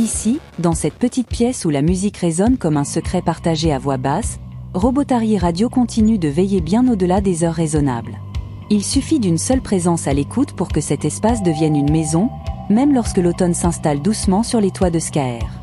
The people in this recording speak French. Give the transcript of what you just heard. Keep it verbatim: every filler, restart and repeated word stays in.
Ici, dans cette petite pièce où la musique résonne comme un secret partagé à voix basse, Robotary Radio continue de veiller bien au-delà des heures raisonnables. Il suffit d'une seule présence à l'écoute pour que cet espace devienne une maison, même lorsque l'automne s'installe doucement sur les toits de Skaer.